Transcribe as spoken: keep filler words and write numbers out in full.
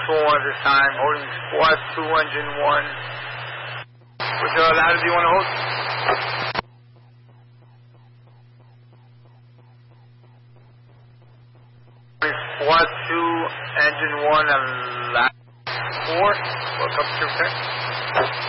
two one at this time, holding squad two, engine one. Which uh, ladder do you want to hold? Squad two, engine one, and ladder four. Welcome to check.